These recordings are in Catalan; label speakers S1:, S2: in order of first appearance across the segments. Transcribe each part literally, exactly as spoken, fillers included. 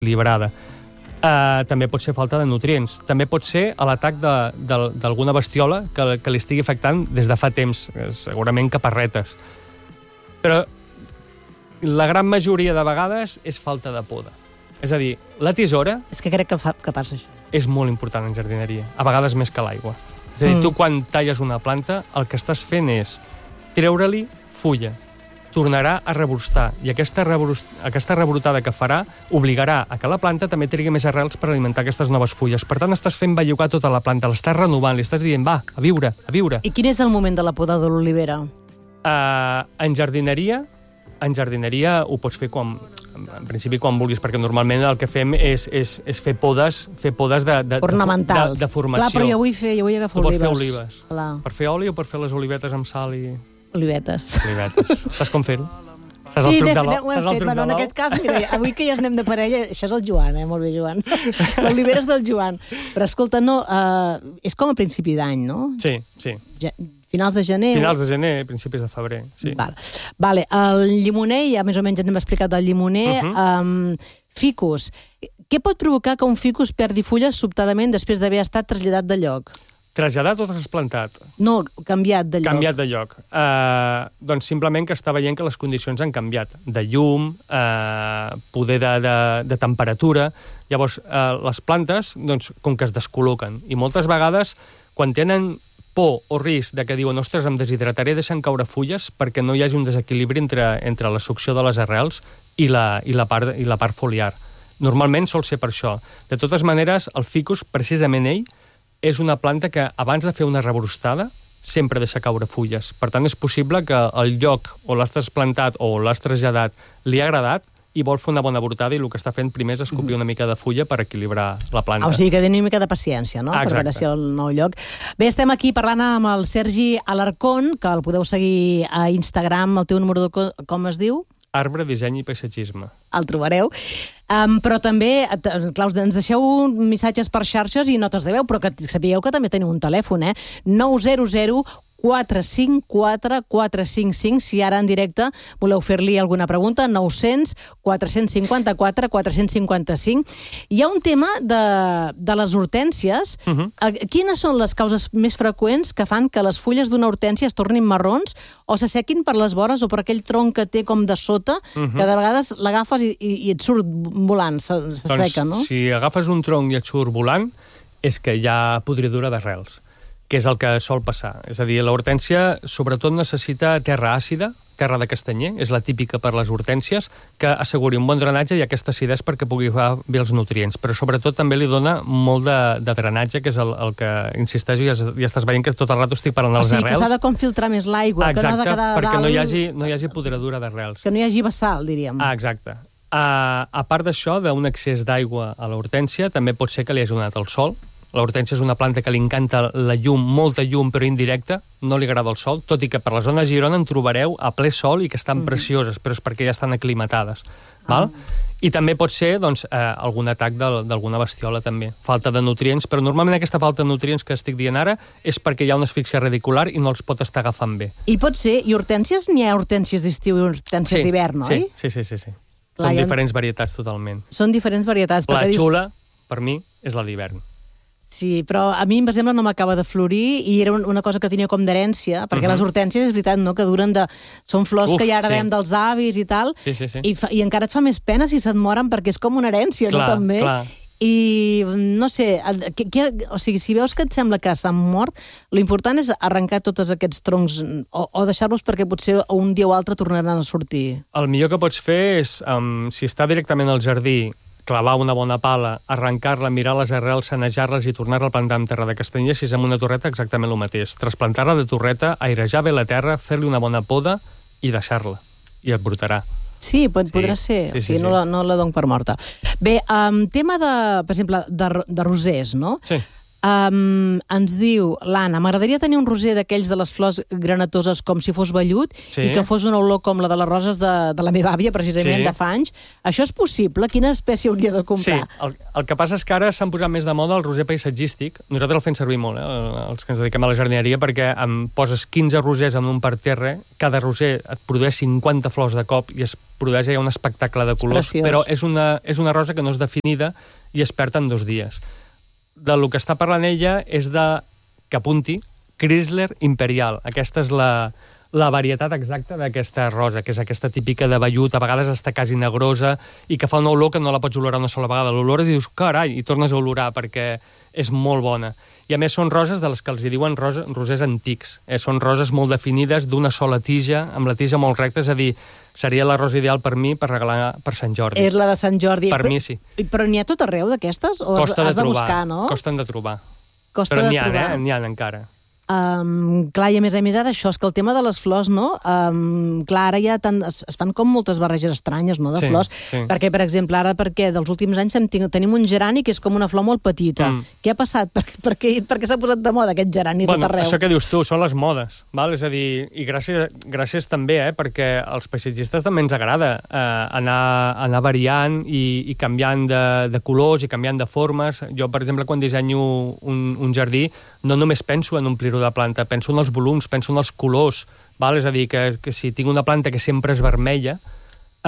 S1: equilibrada. Uh, també pot ser falta de nutrients. També pot ser l'atac d'alguna bestiola que, que li estigui afectant des de fa temps, segurament caparretes. Però la gran majoria de vegades és falta de poda. És a dir, la tisora...
S2: És que crec que, fa, que passa això.
S1: És molt important en jardineria, a vegades més que l'aigua. És a dir, mm. tu quan talles una planta, el que estàs fent és treure-li fulla, tornarà a rebrostar, i aquesta, rebrost... aquesta rebrotada que farà obligarà a que la planta també trigui més arrels per alimentar aquestes noves fulles. Per tant, estàs fent bellugar tota la planta, l'estàs renovant, li estàs dient, va, a viure, a viure.
S2: I quin és el moment de la poda de l'olivera?
S1: Uh, en jardineria, en jardineria ho pots fer com, en principi quan vulguis, perquè normalment el que fem és, és, és fer podes, fer podes de, de,
S2: ornamentals.
S1: De, de formació.
S2: Clar, però jo vull fer, jo vull agafar
S1: tu
S2: olives.
S1: Tu pots fer olives.
S2: Clar.
S1: Per fer oli o per fer les olivetes amb sal i...
S2: Olivetes.
S1: Olivetes. Saps com fer-ho? Saps
S2: sí,
S1: el truc
S2: ne,
S1: de l'ou?
S2: Ne, ho hem fet, però en aquest cas, mira, avui que ja anem de parella, això és el Joan, eh? Molt bé, Joan. L'olivera és del Joan. Però escolta, no, uh, és com a principi d'any, no?
S1: Sí, sí.
S2: Ja, finals de gener...
S1: Finals de gener, principis de febrer, sí.
S2: Vale. Vale, el llimoner, ja més o menys ens hem explicat del llimoner. Uh -huh. um, ficus. Què pot provocar que un ficus perdi fulles sobtadament després d'haver estat traslladat de lloc?
S1: Traslladat o trasplantat?
S2: No, canviat de lloc.
S1: Canviat de lloc. Uh, doncs simplement que està veient que les condicions han canviat. De llum, uh, poder de, de, de temperatura... Llavors, uh, les plantes, doncs, com que es descol·loquen. I moltes vegades, quan tenen por o risc de que diuen, ostres, em deshidrataré, deixen caure fulles perquè no hi hagi un desequilibri entre, entre la succió de les arrels i la, i la, part, i la part foliar. Normalment sol ser per això. De totes maneres, el ficus, precisament ell, és una planta que, abans de fer una rebrostada, sempre deixa caure fulles. Per tant, és possible que el lloc on l'has trasplantat o l'has traslladat li ha agradat i vol fer una bona brotada i el que està fent primer és escopir una mica de fulla per equilibrar la planta.
S2: O sigui que tenia una mica de paciència, no?
S1: Ah,
S2: per veure si el nou lloc... Bé, estem aquí parlant amb el Sergi Alarcón, que el podeu seguir a Instagram, el teu número de... com es diu?
S1: Arbre, disseny i paisatgisme.
S2: El trobareu. Um, però també, clar, ens deixeu missatges per xarxes i notes de veu, però que sapigueu que també teniu un telèfon, eh? nou zero zero quatre cinc quatre quatre cinc cinc, si ara en directe voleu fer-li alguna pregunta, nou zero zero quatre cinc quatre quatre cinc cinc. Hi ha un tema de, de les hortències. Uh-huh. Quines són les causes més freqüents que fan que les fulles d'una hortènsia es tornin marrons o s'assequin per les vores o per aquell tronc que té com de sota, uh-huh. que de vegades l'agafes i, i, i et surt volant, s'asseca,
S1: doncs,
S2: no?
S1: Si agafes un tronc i et surt volant, és que hi ha podridura d'arrels, que és el que sol passar. És a dir, l'hortènsia sobretot necessita terra àcida, terra de castanyer, és la típica per les hortències, que asseguri un bon drenatge i aquesta acidesa perquè pugui agafar bé els nutrients. Però sobretot també li dona molt de, de drenatge, que és el, el que, insisteixo, ja, ja estàs veient que tot el rato estic parlant dels arrels.
S2: O sigui, que s'ha de com filtrar més l'aigua, que no ha de quedar
S1: perquè
S2: dalt...
S1: no hi hagi, no hi hagi podredura d'arrels.
S2: Que no hi hagi vessal, diríem.
S1: Ah, exacte. Uh, a part d'això, d'un excés d'aigua a l'hortènsia, també pot ser que li hagi donat el sol. L'hortènsia és una planta que li encanta la llum, molta llum, però indirecta, no li agrada el sol, tot i que per la zona de Girona en trobareu a ple sol i que estan mm. precioses, però és perquè ja estan aclimatades. Val? Ah. I també pot ser doncs, eh, algun atac d'alguna bestiola, també. Falta de nutrients, però normalment aquesta falta de nutrients que estic dient ara és perquè hi ha una asfíxia radicular i no els pot estar agafant bé.
S2: I pot ser, i hortències, n'hi ha hortències d'estiu i hortències sí, d'hivern,
S1: sí,
S2: oi?
S1: Sí, sí, sí. sí.
S2: Clar,
S1: Són
S2: ha...
S1: diferents varietats totalment.
S2: Són diferents varietats.
S1: La
S2: dius...
S1: xula, per mi, és la d'hivern.
S2: Sí, però a mi, per exemple, no m'acaba de florir i era una cosa que tenia com d'herència, perquè uh-huh. les hortències, és veritat, no?, que duren de... Són flors Uf, que ja heredem sí. dels avis i tal,
S1: sí, sí, sí.
S2: I, fa... i encara et fa més pena si se't moren perquè és com una herència,
S1: clar,
S2: no?, també.
S1: Clar.
S2: I, no sé, que, que, o sigui, si veus que et sembla que s'han mort, l'important és arrencar tots aquests troncs o, o deixar-los perquè potser un dia o altre tornaran a sortir.
S1: El millor que pots fer és, um, si està directament al jardí, clavar una bona pala, arrencar-la, mirar les arrels, sanejar-les i tornar-la a plantar amb terra de castanyer, si és amb una torreta, exactament el mateix. Trasplantar-la de torreta, airejar bé la terra, fer-li una bona poda i deixar-la. I et brotarà.
S2: Sí, pot, sí, podrà ser. Sí, sí, o sigui, sí. No, la, no la dono per morta. Bé, um, tema de, per exemple, de, de rosers, no?
S1: Sí.
S2: Um, ens diu l'Anna, m'agradaria tenir un roser d'aquells de les flors granatoses com si fos vellut
S1: sí.
S2: i que fos una olor com la de les roses de, de la meva àvia, precisament,
S1: sí.
S2: de fa anys. Això és possible? Quina espècie hauria de comprar?
S1: Sí, el, el que passa és que ara s'han posat més de moda el roser paisatgístic. Nosaltres el fem servir molt, eh, els que ens dediquem a la jardineria, perquè em poses quinze rosers en un parterre, cada roser et produeix cinquanta flors de cop i es produeix ja un espectacle de colors,
S2: preciós.
S1: Però és una, és una rosa que no és definida i es perd en dos dies. De lo que està parlant ella és de, que apunti, Chrysler Imperial. Aquesta és la, la varietat exacta d'aquesta rosa, que és aquesta típica de vellut, a vegades està quasi negrosa, i que fa una olor que no la pots olorar una sola vegada. L'olores i dius, carai, i tornes a olorar, perquè és molt bona. I a més són roses de les que els hi diuen rosa, rosers antics. Eh, són roses molt definides, d'una sola tija, amb la tija molt recta, és a dir, seria la rosa ideal per mi per regalar per Sant Jordi.
S2: És la de Sant Jordi.
S1: Per
S2: però,
S1: mi sí.
S2: Però n'hi ha tot arreu d'aquestes? O
S1: Costa
S2: has
S1: de,
S2: de
S1: trobar,
S2: buscar, no?
S1: Costen de trobar.
S2: Costa
S1: però
S2: de
S1: n'hi ha,
S2: trobar.
S1: eh? N'hi ha encara.
S2: Um, clar, i a més a més ara això, és que el tema de les flors, no? Um, clar, ara ja tant, es, es fan com moltes barreges estranyes, no?, de
S1: sí,
S2: flors.
S1: Sí.
S2: Perquè, per exemple, ara perquè dels últims anys hem tingut, tenim un gerani que és com una flor molt petita. Mm. Què ha passat? Per, per, què, per què s'ha posat de moda aquest gerani
S1: bueno,
S2: tot arreu?
S1: Això que dius tu, són les modes, val? És a dir, i gràcies, gràcies també, eh? Perquè als paisatgistes també ens agrada eh, anar, anar variant i, i canviant de, de colors i canviant de formes. Jo, per exemple, quan dissenyo un, un jardí, no només penso en omplir-ho de planta, penso en els volums, penso en els colors, val? És a dir, que, que si tinc una planta que sempre és vermella, eh,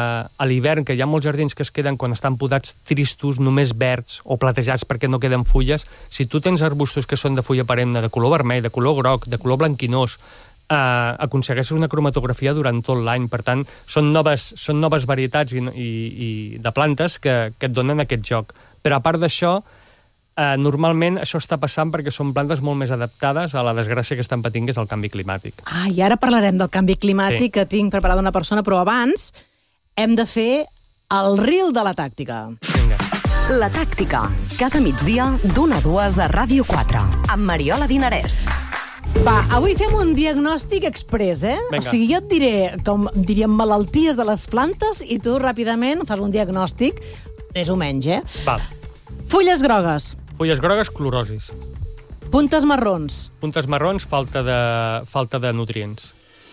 S1: a l'hivern, que hi ha molts jardins que es queden quan estan podats tristos, només verds o platejats perquè no queden fulles, si tu tens arbustos que són de fulla perenne, de color vermell, de color groc, de color blanquinós, eh, aconsegueixes una cromatografia durant tot l'any. Per tant, són noves, són noves varietats i, i, i de plantes que, que et donen aquest joc. Però a part d'això, Uh, normalment això està passant perquè són plantes molt més adaptades a la desgràcia que estan patint, que és el canvi climàtic.
S2: Ah, i ara parlarem del canvi climàtic, sí, que tinc preparada una persona, però abans hem de fer el reel de la tàctica.
S1: Vinga.
S3: La tàctica, cada migdia d'una a dues a Ràdio quatre, amb Mariola Dinarès.
S2: Va, avui fem un diagnòstic express, eh?
S1: Vinga.
S2: O sigui, jo et diré, com diríem, malalties de les plantes i tu ràpidament fas un diagnòstic, més o menys, eh?
S1: Val.
S2: Fulles grogues.
S1: Fulles grogues, clorosis.
S2: Puntes marrons.
S1: Puntes marrons, falta de, falta de nutrients.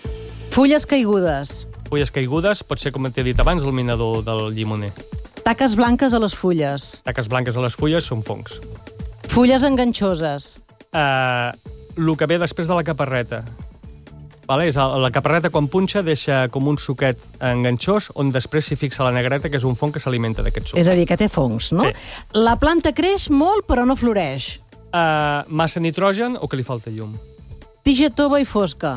S2: Fulles caigudes.
S1: Fulles caigudes, pot ser, com t'he dit abans, el minador del llimoner.
S2: Taques blanques a les fulles.
S1: Taques blanques a les fulles són fongs.
S2: Fulles enganxoses.
S1: Uh, el que ve després de la caparreta. Vale? És el, la caparreta, quan punxa, deixa com un suquet enganxós, on després s'hi fixa la negreta, que és un fong que s'alimenta d'aquest suc.
S2: És a dir, que té fongs, no?
S1: Sí.
S2: La planta creix molt, però no floreix.
S1: Uh, massa nitrogen o que li falta llum?
S2: Tija tova i fosca.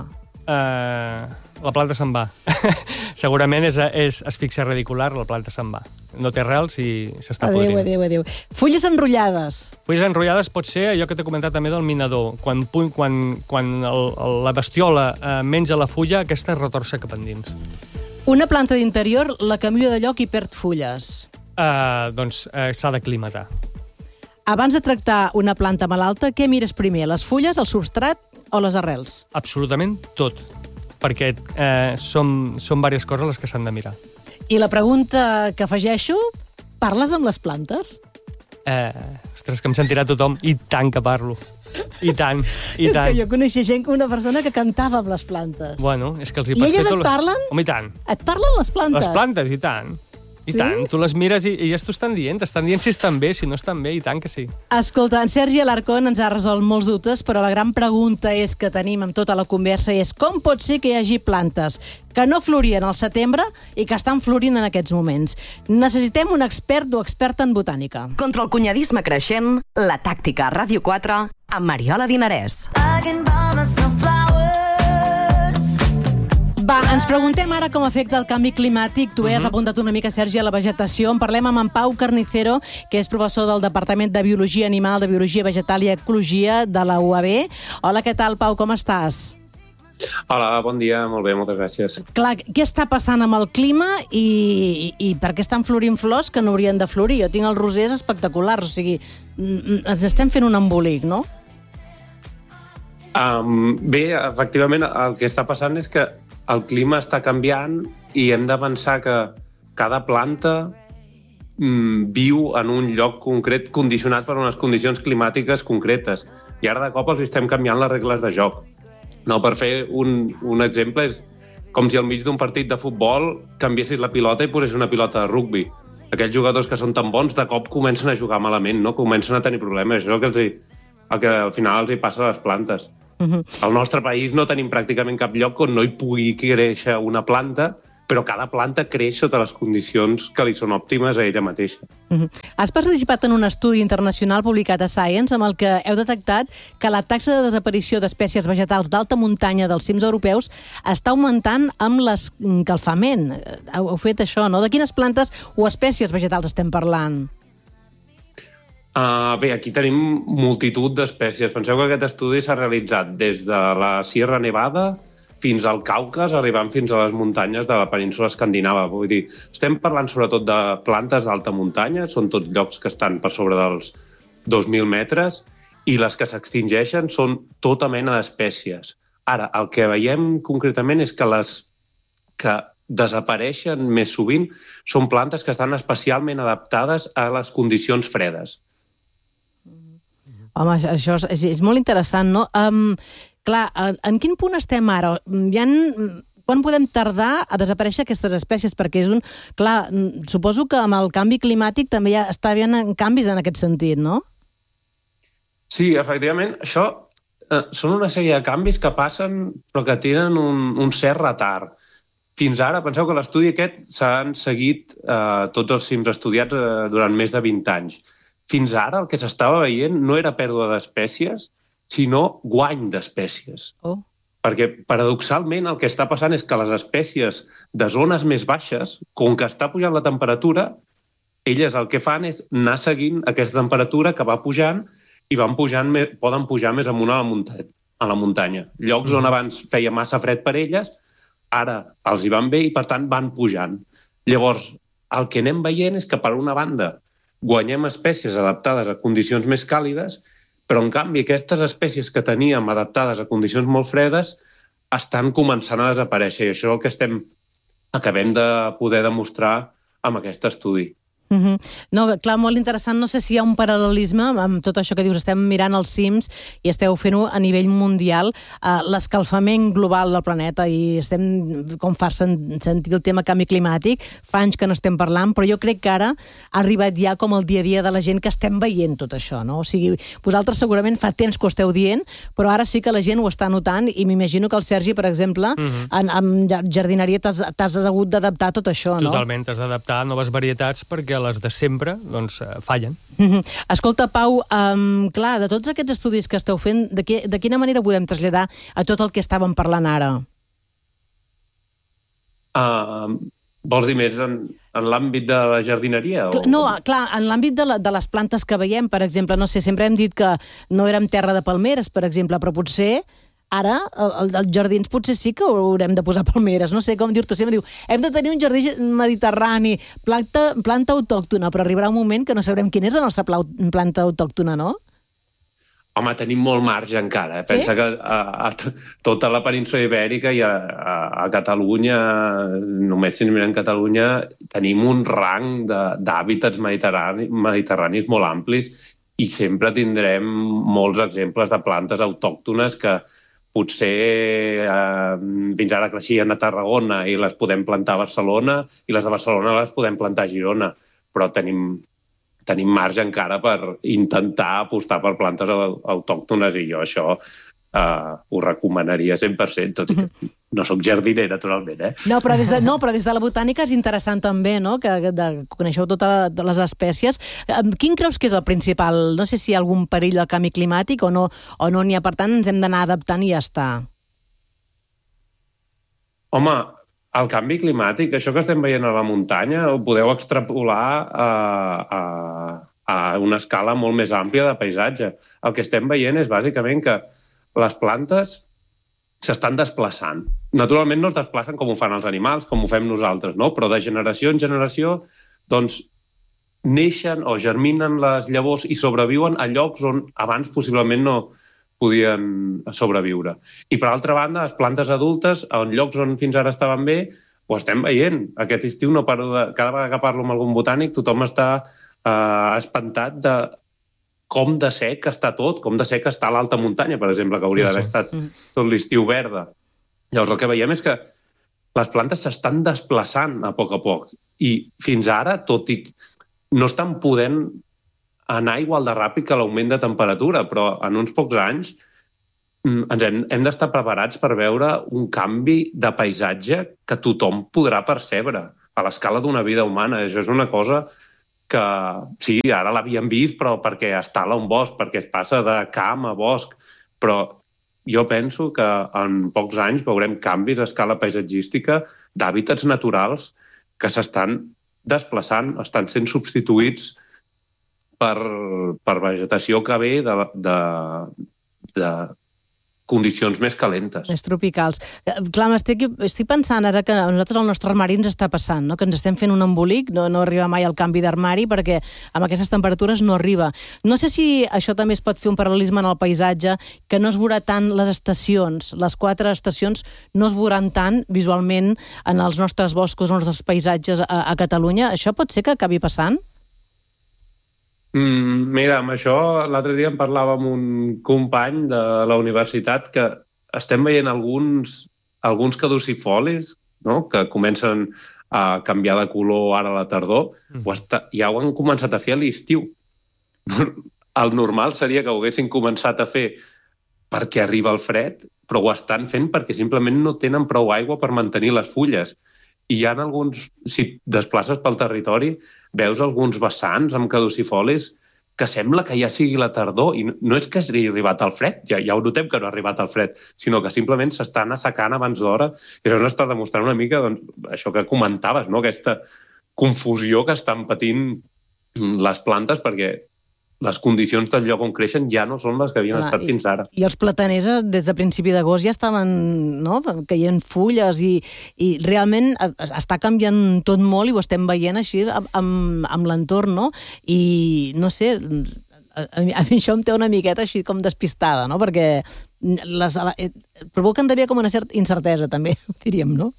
S1: Uh, la planta se'n va. Segurament és, és asfíxia radicular, la planta se'n va. No té arrels i s'està podrint.
S2: Adéu, adéu, adéu. Fulles enrotllades.
S1: Fulles enrotllades pot ser allò que t'he comentat també del minador. Quan, quan, quan el, el, la bestiola eh, menja la fulla, aquesta es retorça cap endins.
S2: Una planta d'interior la canvia de lloc i perd fulles.
S1: Uh, doncs uh, s'ha d'aclimatar.
S2: Abans de tractar una planta malalta, què mires primer? Les fulles, el substrat o les arrels?
S1: Absolutament tot. Perquè eh, són, són diverses coses les que s'han de mirar.
S2: I la pregunta que afegeixo, parles amb les plantes?
S1: Eh, ostres, que em sentirà tothom. I tant que parlo. I tant, i
S2: és
S1: tant.
S2: que jo coneixia gent, una persona que cantava amb les plantes.
S1: Bueno, és que els hi
S2: I
S1: pots
S2: elles
S1: fer
S2: et
S1: tot...
S2: parlen?
S1: Home, i tant.
S2: Et parlen les plantes?
S1: Les plantes, i tant. I
S2: Sí?
S1: tant. Tu les mires i, i ja t'ho estan dient. T'estan dient si estan bé, si no estan bé, i tant que sí.
S2: Escolta, en Sergi Alarcón ens ha resolt molts dubtes, però la gran pregunta és que tenim amb tota la conversa és com pot ser que hi hagi plantes que no florien al setembre i que estan florint en aquests moments. Necessitem un expert o experta en botànica.
S3: Contra el cunyadisme creixent, la tàctica a Ràdio quatre, amb Mariola Dinarès.
S2: Va, ens preguntem ara com afecta el canvi climàtic. Tu has apuntat una mica, Sergi, a la vegetació. En parlem amb en Pau Carnicero, que és professor del Departament de Biologia Animal, de Biologia Vegetal i Ecologia de la U A B. Hola, què tal, Pau, com estàs?
S4: Hola, bon dia, molt bé, moltes gràcies.
S2: Clar, què està passant amb el clima i, i, i per què estan florint flors que no haurien de florir? Jo tinc els rosers espectaculars, o sigui, ens estem fent un embolic, no?
S4: Um, bé, efectivament, el que està passant és que el clima està canviant i hem de pensar que cada planta mm, viu en un lloc concret condicionat per unes condicions climàtiques concretes. I ara de cop els estem canviant les regles de joc. No, per fer un, un exemple, és com si al mig d'un partit de futbol canviessis la pilota i posessis una pilota de rugbi. Aquells jugadors que són tan bons de cop comencen a jugar malament, no? Comencen a tenir problemes. Això és el que, els hi, el que al final els hi passa a les plantes. Uh-huh. Al nostre país no tenim pràcticament cap lloc on no hi pugui créixer una planta, però cada planta creix sota les condicions que li són òptimes a ella mateixa.
S2: Uh-huh. Has participat en un estudi internacional publicat a Science amb el que heu detectat que la taxa de desaparició d'espècies vegetals d'alta muntanya dels cims europeus està augmentant amb l'escalfament. Heu fet això, no? De quines plantes o espècies vegetals estem parlant?
S4: Uh, bé, aquí tenim multitud d'espècies. Penseu que aquest estudi s'ha realitzat des de la Sierra Nevada fins al Caucas, arribant fins a les muntanyes de la península escandinava. Vull dir, estem parlant sobretot de plantes d'alta muntanya, són tots llocs que estan per sobre dels dos mil metres, i les que s'extingeixen són tota mena d'espècies. Ara, el que veiem concretament és que les que desapareixen més sovint són plantes que estan especialment adaptades a les condicions fredes.
S2: Home, això és, és molt interessant, no? Um, clar, en quin punt estem ara? Hi ha, quan podem tardar a desaparèixer aquestes espècies? Perquè és un... Clar, suposo que amb el canvi climàtic també ja està havent canvis en aquest sentit, no?
S4: Sí, efectivament, això eh, són una sèrie de canvis que passen però que tenen un, un cert retard. Fins ara, penseu que l'estudi aquest s'han seguit eh, tots els cims estudiats eh, durant més de vint anys. Fins ara el que s'estava veient no era pèrdua d'espècies, sinó guany d'espècies.
S2: Oh.
S4: Perquè, paradoxalment, el que està passant és que les espècies de zones més baixes, com que està pujant la temperatura, elles el que fan és anar seguint aquesta temperatura que va pujant i van pujant, poden pujar més amunt a la muntanya. A la muntanya. Llocs on abans feia massa fred per elles, ara els hi van bé i, per tant, van pujant. Llavors, el que anem veient és que, per una banda, guanyem espècies adaptades a condicions més càlides, però, en canvi, aquestes espècies que teníem adaptades a condicions molt fredes estan començant a desaparèixer. I això és el que estem, acabem de poder demostrar amb aquest estudi.
S2: Uh-huh. No, clar, molt interessant. No sé si hi ha un paral·lelisme amb tot això que dius. Estem mirant els cims i esteu fent-ho a nivell mundial. Uh, l'escalfament global del planeta, i estem, com fa sentir el tema canvi climàtic, fa anys que no estem parlant, però jo crec que ara ha arribat ja com el dia a dia de la gent que estem veient tot això, no? O sigui, vosaltres segurament fa temps que ho esteu dient, però ara sí que la gent ho està notant, i m'imagino que el Sergi, per exemple, uh-huh. en, en jardineria t'has hagut d'adaptar a tot això, no?
S1: Totalment, t'has d'adaptar a noves varietats perquè les de sempre, doncs, fallen.
S2: Mm-hmm. Escolta, Pau, um, clar, de tots aquests estudis que esteu fent, de, que, de quina manera podem traslladar a tot el que estàvem parlant ara?
S4: Uh, vols dir més en, en l'àmbit de la jardineria? O...
S2: No, clar, en l'àmbit de, la, de les plantes que veiem, per exemple, no sé, sempre hem dit que no érem terra de palmeres, per exemple, però potser ara, als jardins potser sí que haurem de posar palmeres. No sé com dir-t'ho. Sempre diu, hem de tenir un jardí mediterrani, planta, planta autòctona, però arribarà un moment que no sabrem quina és la nostra planta autòctona, no?
S4: Home, tenim molt marge encara. Eh? Sí? Pensa que a, a tota la península ibèrica i a, a, a Catalunya, només si mirem Catalunya, tenim un rang d'hàbitats mediterranis, mediterranis molt amplis, i sempre tindrem molts exemples de plantes autòctones que potser eh, fins ara creixien a Tarragona i les podem plantar a Barcelona, i les de Barcelona les podem plantar a Girona, però tenim, tenim marge encara per intentar apostar per plantes autòctones, i jo això eh, ho recomanaria cent per cent, tot i que no soc jardiner, naturalment. Eh?
S2: No, però des de, no, però des de la botànica és interessant també, no?, que de, coneixeu totes les espècies. Quin creus que és el principal? No sé si hi ha algun perill del canvi climàtic o no, o no n'hi ha, per tant ens hem d'anar adaptant i ja està.
S4: Home, el canvi climàtic, això que estem veient a la muntanya, ho podeu extrapolar a, a, a una escala molt més àmplia de paisatge. El que estem veient és bàsicament que les plantes s'estan desplaçant. Naturalment no es desplacen com ho fan els animals, com ho fem nosaltres, no? Però de generació en generació, doncs, neixen o germinen les llavors i sobreviuen a llocs on abans possiblement no podien sobreviure. I, per altra banda, les plantes adultes, en llocs on fins ara estaven bé, ho estem veient. Aquest estiu no paro de... Cada vegada que parlo amb algun botànic, tothom està eh, espantat de com de sec està tot, com de sec està l'alta muntanya, per exemple, que hauria d'haver estat tot l'estiu verda. Llavors, el que veiem és que les plantes s'estan desplaçant a poc a poc. I fins ara, tot i no estan podent anar igual de ràpid que l'augment de temperatura, però en uns pocs anys ens hem, hem d'estar preparats per veure un canvi de paisatge que tothom podrà percebre a l'escala d'una vida humana. Això és una cosa que sí, ara l'havíem vist, però perquè es tala un bosc, perquè es passa de camp a bosc, però jo penso que en pocs anys veurem canvis a escala paisatgística d'hàbitats naturals que s'estan desplaçant, estan sent substituïts per, per vegetació que ve de, de, de condicions més calentes.
S2: Més tropicals. Clar, estic, estic pensant ara que a nosaltres el nostre armari ens està passant, no? Que ens estem fent un embolic, no, no arriba mai al canvi d'armari perquè amb aquestes temperatures no arriba. No sé si això també es pot fer un paral·lelisme en el paisatge, que no es veurà tant les estacions, les quatre estacions no es veuran tant visualment en els nostres boscos, en els nostres paisatges a, a Catalunya. Això pot ser que acabi passant?
S4: Mm, mira, amb això l'altre dia em parlava amb un company de la universitat que estem veient alguns, alguns caducifolis, no?, que comencen a canviar de color ara a la tardor, mm. o està, ja ho han començat a fer a l'estiu. El normal seria que ho haguessin començat a fer perquè arriba el fred, però ho estan fent perquè simplement no tenen prou aigua per mantenir les fulles. I hi ha alguns, si desplaces pel territori, veus alguns vessants amb caducifolis que sembla que ja sigui la tardor, i no és que hagi arribat al fred, ja, ja ho notem que no ha arribat al fred, sinó que simplement s'estan assecant abans d'hora, i això ens està demostrant una mica doncs, això que comentaves, no?, aquesta confusió que estan patint les plantes, perquè les condicions del lloc on creixen ja no són les que havien Clar, estat i, fins ara.
S2: I els plataners des de principi d'agost ja estaven, no?, caient fulles i, i realment està canviant tot molt i ho estem veient així amb, amb l'entorn, no? I no sé, a, a mi això em té una miqueta així com despistada, no? Perquè les, provoquen també com una certa incertesa també, diríem, no?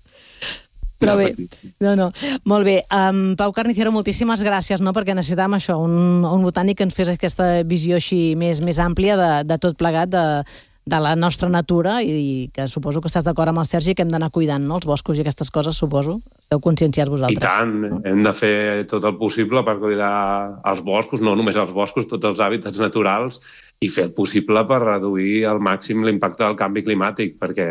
S2: Però bé, no, no, molt bé. Um, Pau Carnicero, moltíssimes gràcies, no?, perquè necessitàvem això, un, un botànic que ens fes aquesta visió així més, més àmplia de, de tot plegat, de, de la nostra natura, i, i que suposo que estàs d'acord amb el Sergi que hem d'anar cuidant, no?, els boscos i aquestes coses, suposo. Esteu conscienciats vosaltres.
S4: I tant, no? Hem de fer tot el possible per cuidar els boscos, no només els boscos, tots els hàbitats naturals, i fer el possible per reduir al màxim l'impacte del canvi climàtic, perquè,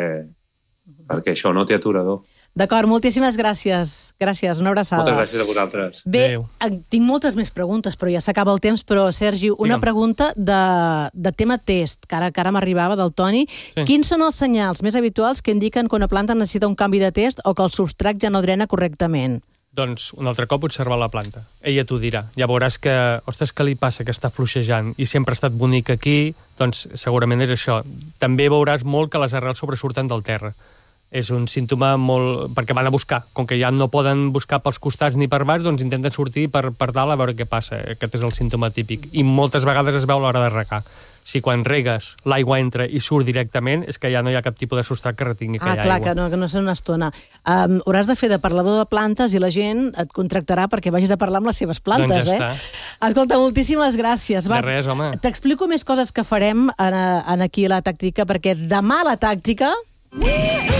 S4: perquè això no té aturador.
S2: D'acord, moltíssimes gràcies. Gràcies, una abraçada.
S4: Moltes gràcies a vosaltres.
S2: Bé, Adéu. Tinc moltes més preguntes, però ja s'acaba el temps, però, Sergi, una Digue'm. pregunta de, de tema test, que ara, que ara m'arribava del Toni. Sí. Quins són els senyals més habituals que indiquen que una planta necessita un canvi de test o que el substrat ja no drena correctament?
S1: Doncs un altre cop observar la planta. Ella t'ho dirà. Ja veuràs que, ostres, què li passa, que està fluixejant i sempre ha estat bonic aquí, doncs segurament és això. També veuràs molt que les arrels sobresurten del terra. És un símptoma molt... perquè van a buscar. Com que ja no poden buscar pels costats ni per baix, doncs intenten sortir per, per dalt a veure què passa. Aquest és el símptoma típic. I moltes vegades es veu a l'hora de regar. Si quan regues l'aigua entra i surt directament, és que ja no hi ha cap tipus de substrat que retingui
S2: ah,
S1: aquella
S2: clar,
S1: aigua.
S2: Que no, que no serà una estona. Um, hauràs de fer de parlador de plantes i la gent et contractarà perquè vagis a parlar amb les seves plantes,
S1: doncs ja
S2: eh?
S1: està.
S2: Escolta, moltíssimes gràcies. Va,
S1: de res, home.
S2: T'explico més coses que farem en, en aquí a la tàctica, perquè demà a la tàctica...